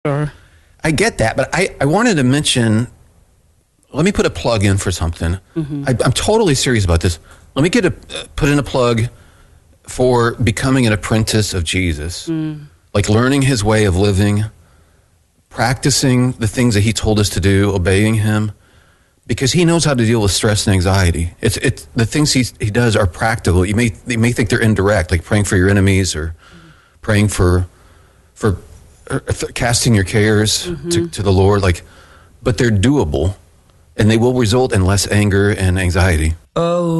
Or I get that, but I wanted to mention, let me put a plug in for something. I'm totally serious about this. Let me put in a plug for becoming an apprentice of Jesus, like learning his way of living, practicing the things that he told us to do, obeying him, because he knows how to deal with stress and anxiety. It's the things he does are practical. You may think they're indirect, like praying for your enemies or praying for casting your cares to the Lord, but they're doable, and they will result in less anger and anxiety. Oh.